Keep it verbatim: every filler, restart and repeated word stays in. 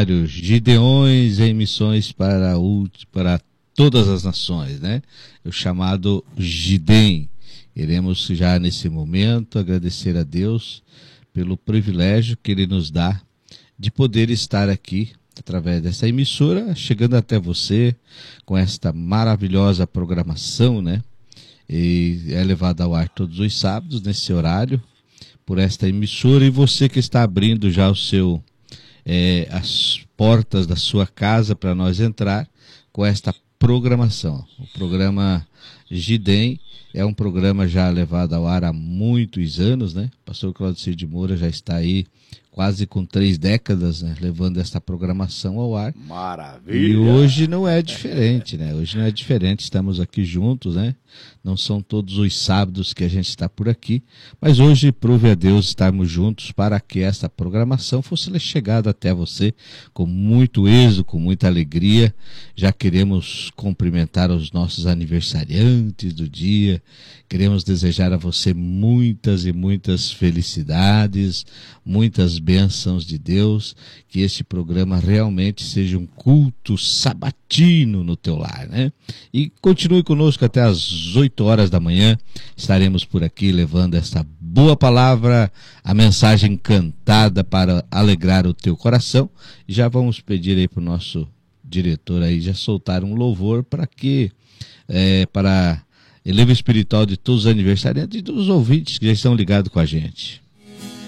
missionário Gideões em Missões para, o, para todas as nações, né? O chamado Gidem. Iremos já nesse momento agradecer a Deus pelo privilégio que Ele nos dá de poder estar aqui através dessa emissora, chegando até você com esta maravilhosa programação, né? E é levada ao ar todos os sábados, nesse horário, por esta emissora. E você que está abrindo já o seu, é, as portas da sua casa para nós entrar com esta programação. O programa Gidem é um programa já levado ao ar há muitos anos, né? O pastor Claudicir de Moura já está aí quase com três décadas, né, levando essa programação ao ar. Maravilha! E hoje não é diferente, né? Hoje não é diferente, estamos aqui juntos, né? Não são todos os sábados que a gente está por aqui, mas hoje, prove a Deus, estarmos juntos para que essa programação fosse chegada até você com muito êxito, com muita alegria. Já queremos cumprimentar os nossos aniversariantes do dia, queremos desejar a você muitas e muitas felicidades, muitas bênçãos de Deus, que este programa realmente seja um culto sabatino no teu lar, né? E continue conosco até as oito horas da manhã, estaremos por aqui levando essa boa palavra, a mensagem cantada para alegrar o teu coração. E já vamos pedir aí para o nosso diretor aí já soltar um louvor para que, é, para elevo espiritual de todos os aniversariantes e dos ouvintes que já estão ligados com a gente.